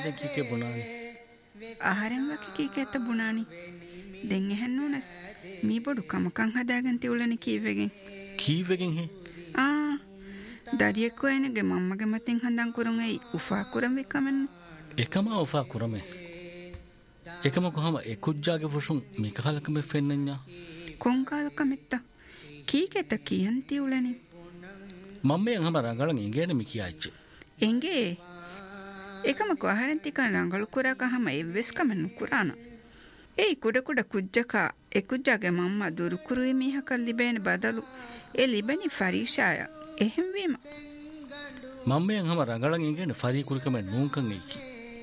දෙකීකේ බුණානි ආහාරෙන් වකි කීකෙත බුණානි දෙන් එහෙන්නෝනස් මී බොඩු කමකන් හදාගෙන තියුලනි කීවෙගෙන් හේ දරියෙක්ව එනගේ මම්මගේ මතින් හඳන් කුරුන් එයි උෆා කුරම් වෙකමෙන් එකම උෆා කුරමේ එකම කොහම එකුජ්ජාගේ ෆුෂුන් මිකහලකම ෆෙන්නඤ්ඤා කොංකාලකමෙත්ත කීකෙත කියන්ති උලනි මම්මේ හම රංගලන් ඉංගේන මිකියාච්ච එංගේ එකම කොහරෙන් තිකන් රංගල කුරක හම එවස් කමෙන් කුරාන ඒ කුඩ කුඩ කුජ්ජක එකුජ්ජාගේ මම්මා දුරු කුරුයි මිහකල් ලිබේන බදලු ඒ ලිබෙනි ෆරීෂාය එහෙම වීම මම්මේ හම රංගලන් ඉංගේන ෆරී කුරිකම නූංකන් එයිකි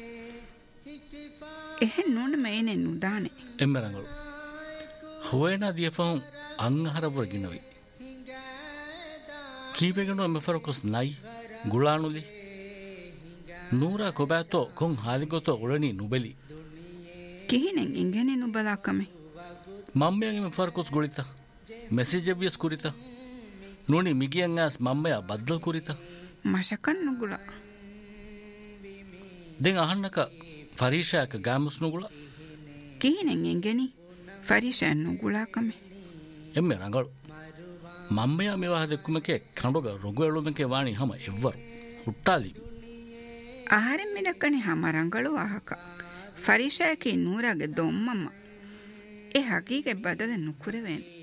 එහෙන් නෝන මේනේ නුදානේ එම්ම රංගලු හොයනා දියෆෝන් අංහරවර ගිනොයි කීපෙගනු එම ෆරකොස් නයි ගුලානුලි නූරා කොබෑතෝ කොන් හාලිගොතෝ උලනි නුබෙලි කිහිනෙන් ඉංගේනේ නුබලාකමේ මම්මයන්ගේ ෆරකොස් ගුලිත මෙසේජ් එවියස් කුරිත නෝනි මිගියන් ඇස් මම්මය බද්දල් කුරිත මශකන් නුගුලා දෙන් අහන්නක ෆරීෂාක ගාමස් නුගුලා කිහිනෙන් ඉංගේනි ෆරීෂා නුගුලාකමේ එම්ම රංගලු මම්මය මේවා දෙක්කුමකේ කඬොග රොගුවලුමකේ වාණි හැම එව්වරු ಹುಟ್ಟಾಲಿ ಆಹಾರಂ ಮಿದಕ್ಕನೆ ಹಮರಂಗಳು ವಾಹಕ ಫರೀಶಾಕಿ ನೂರಾಗೆ ದೊಮ್ಮಮ್ಮ ಎ ಹಗೀಗೆ ಬದಲ ನುಕುರವೇನು